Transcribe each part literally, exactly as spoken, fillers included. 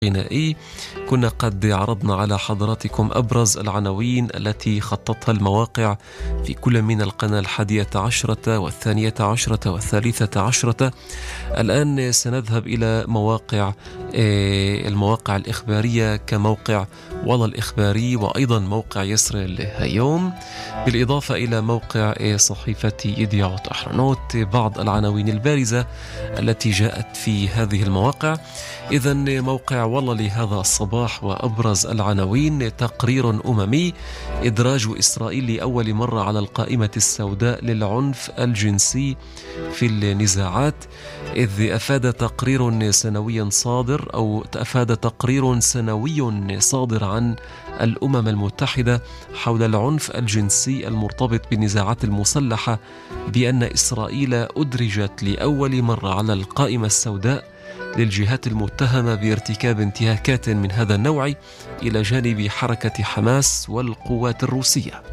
غنائي. كنا قد عرضنا على حضراتكم أبرز العناوين التي خطتها المواقع في كل من القناة الحادية عشرة والثانية عشرة والثالثة عشرة. الآن سنذهب إلى مواقع المواقع الإخبارية كموقع والله الإخباري وأيضا موقع يسرائيل اليوم، بالإضافة إلى موقع صحيفة يديعوت أحرنوت. بعض العناوين البارزة التي جاءت في هذه المواقع. إذن موقع والله لهذا الصباح وأبرز العناوين: تقرير أممي، إدراج إسرائيل لأول مرة على القائمة السوداء للعنف الجنسي في النزاعات، إذ أفاد تقرير سنوي صادر أو أفاد تقرير سنوي صادر عن الأمم المتحدة حول العنف الجنسي المرتبط بالنزاعات المسلحة بأن إسرائيل أدرجت لأول مرة على القائمة السوداء للجهات المتهمة بارتكاب انتهاكات من هذا النوع إلى جانب حركة حماس والقوات الروسية.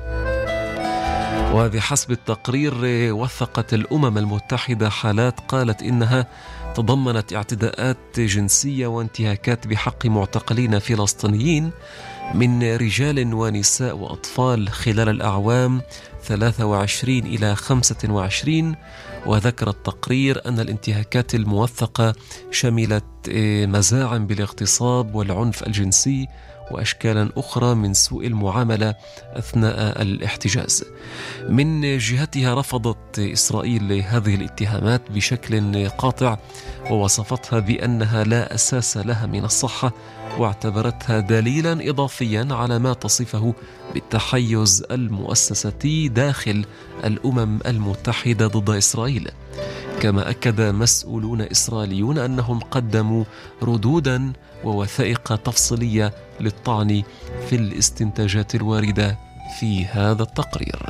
وبحسب التقرير وثقت الأمم المتحدة حالات قالت إنها تضمنت اعتداءات جنسية وانتهاكات بحق معتقلين فلسطينيين من رجال ونساء وأطفال خلال الأعوام ثلاثة وعشرين إلى خمسة وعشرين. وذكر التقرير أن الانتهاكات الموثقة شملت مزاعم بالاغتصاب والعنف الجنسي وأشكالا أخرى من سوء المعاملة أثناء الاحتجاز. من جهتها رفضت إسرائيل هذه الاتهامات بشكل قاطع ووصفتها بأنها لا أساس لها من الصحة، واعتبرتها دليلا إضافيا على ما تصفه بالتحيز المؤسساتي داخل الأمم المتحدة ضد إسرائيل. كما أكد مسؤولون إسرائيليون أنهم قدموا ردودا ووثائق تفصيلية للطعن في الاستنتاجات الواردة في هذا التقرير.